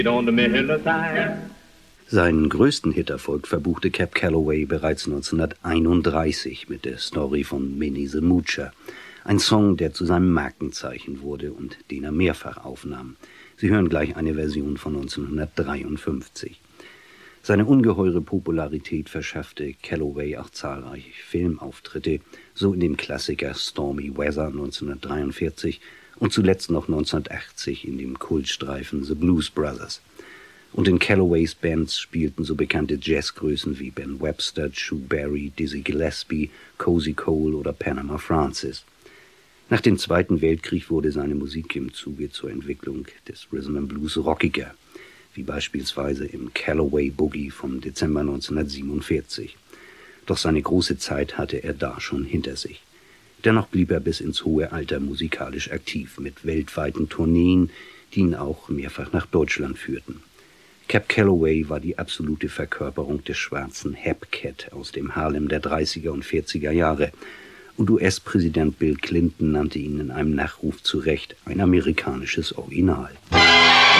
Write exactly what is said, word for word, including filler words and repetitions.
Seinen größten Hiterfolg verbuchte Cab Calloway bereits neunzehnhunderteinunddreißig mit der Story von Minnie the Moocher. Ein Song, der zu seinem Markenzeichen wurde und den er mehrfach aufnahm. Sie hören gleich eine Version von neunzehnhundertdreiundfünfzig. Seine ungeheure Popularität verschaffte Calloway auch zahlreiche Filmauftritte, so in dem Klassiker Stormy Weather neunzehnhundertdreiundvierzig und zuletzt noch neunzehnhundertachtzig in dem Kultstreifen The Blues Brothers. Und in Calloways Bands spielten so bekannte Jazzgrößen wie Ben Webster, Chu Berry, Dizzy Gillespie, Cozy Cole oder Panama Francis. Nach dem Zweiten Weltkrieg wurde seine Musik im Zuge zur Entwicklung des Rhythm and Blues rockiger, wie beispielsweise im Calloway Boogie vom Dezember neunzehnhundertsiebenundvierzig. Doch seine große Zeit hatte er da schon hinter sich. Dennoch blieb er bis ins hohe Alter musikalisch aktiv, mit weltweiten Tourneen, die ihn auch mehrfach nach Deutschland führten. Cab Calloway war die absolute Verkörperung des schwarzen Hepcat aus dem Harlem der dreißiger und vierziger Jahre. Und U S-Präsident Bill Clinton nannte ihn in einem Nachruf zu Recht ein amerikanisches Original.